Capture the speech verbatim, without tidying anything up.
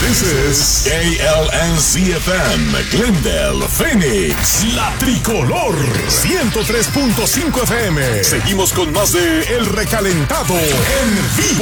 This is K L N C F M, Glendale, Phoenix, La Tricolor, ciento tres punto cinco F M. Seguimos con más de El Recalentado en vivo.